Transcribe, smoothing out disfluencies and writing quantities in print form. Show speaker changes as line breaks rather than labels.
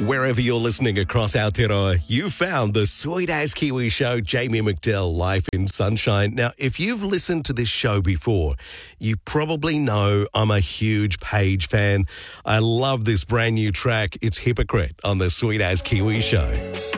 Wherever you're listening across Aotearoa, you found the Sweet As Kiwi Show, Jamie McDell, Life in Sunshine. Now, if you've listened to this show before, you probably know I'm a huge Paige fan. I love this brand new track. It's Hypocrite on the Sweet As Kiwi Show.